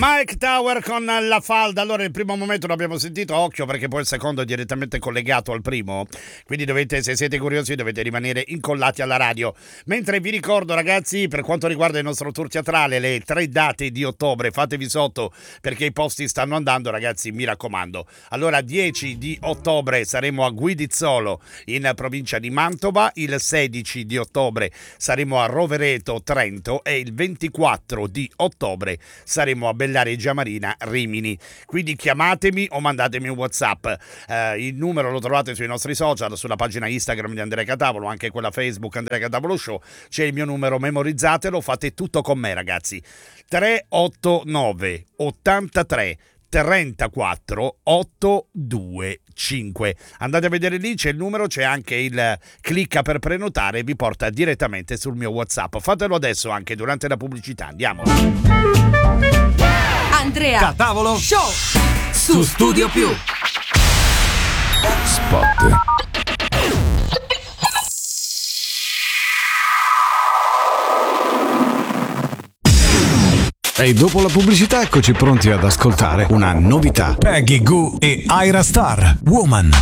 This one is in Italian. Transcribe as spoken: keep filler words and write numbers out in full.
Mike Tower con La Falda. Allora il primo momento l'abbiamo sentito, occhio perché poi il secondo è direttamente collegato al primo, quindi dovete, se siete curiosi dovete rimanere incollati alla radio. Mentre vi ricordo ragazzi, per quanto riguarda il nostro tour teatrale, le tre date di ottobre, fatevi sotto perché i posti stanno andando ragazzi, mi raccomando. Allora dieci di ottobre saremo a Guidizzolo in provincia di Mantova, il sedici di ottobre saremo a Rovereto, Trento e il ventiquattro di ottobre saremo a Bellareggio Marina, Rimini. Quindi chiamatemi o mandatemi un WhatsApp. Eh, il numero lo trovate sui nostri social, sulla pagina Instagram di Andrea Catavolo, anche quella Facebook Andrea Catavolo Show. C'è il mio numero, memorizzatelo, fate tutto con me ragazzi. tre otto nove ottantatré trentaquattro ottocentoventicinque. Andate a vedere lì, c'è il numero, c'è anche il clicca per prenotare, vi porta direttamente sul mio WhatsApp. Fatelo adesso anche durante la pubblicità. Andiamo. Andrea Catavolo Show su Studio Più. Spot. E dopo la pubblicità eccoci pronti ad ascoltare una novità. Peggy Gou e Ira Star, Woman.